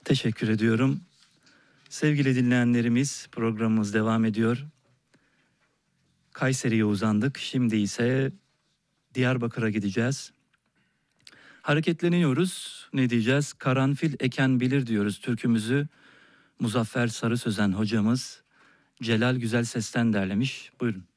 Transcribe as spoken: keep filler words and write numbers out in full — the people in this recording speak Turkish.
Teşekkür ediyorum. Sevgili dinleyenlerimiz, programımız devam ediyor. Kayseri'ye uzandık. Şimdi ise Diyarbakır'a gideceğiz. Hareketleniyoruz. Ne diyeceğiz? Karanfil eken bilir diyoruz türkümüzü. Muzaffer Sarı Sözen hocamız Celal Güzel Ses'ten derlemiş. Buyurun.